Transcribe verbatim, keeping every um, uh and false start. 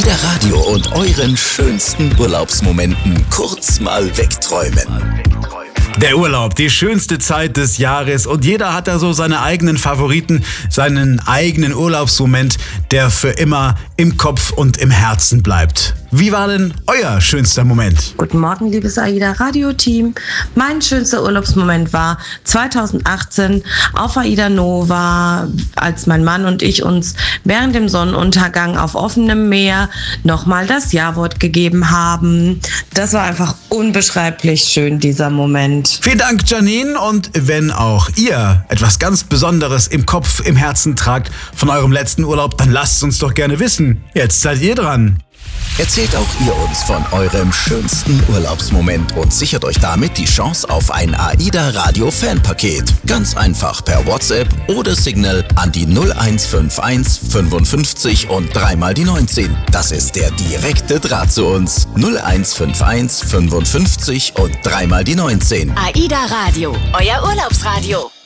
AIDA Radio und euren schönsten Urlaubsmomenten kurz mal wegträumen. Der Urlaub, die schönste Zeit des Jahres, und jeder hat da so seine eigenen Favoriten, seinen eigenen Urlaubsmoment, der für immer im Kopf und im Herzen bleibt. Wie war denn euer schönster Moment? Guten Morgen, liebes AIDA Radio Team. Mein schönster Urlaubsmoment war zweitausendachtzehn auf AIDA Nova, als mein Mann und ich uns während dem Sonnenuntergang auf offenem Meer nochmal das Ja-Wort gegeben haben. Das war einfach unbeschreiblich schön, dieser Moment. Vielen Dank, Janine. Und wenn auch ihr etwas ganz Besonderes im Kopf, im Herzen tragt von eurem letzten Urlaub, dann lasst es uns doch gerne wissen. Jetzt seid ihr dran. Erzählt auch ihr uns von eurem schönsten Urlaubsmoment und sichert euch damit die Chance auf ein AIDA Radio Fanpaket. Ganz einfach per WhatsApp oder Signal an die null eins fünf eins fünfundfünfzig und dreimal die neunzehn. Das ist der direkte Draht zu uns. null eins fünf eins fünfundfünfzig und dreimal die neunzehn. AIDA Radio, euer Urlaubsradio.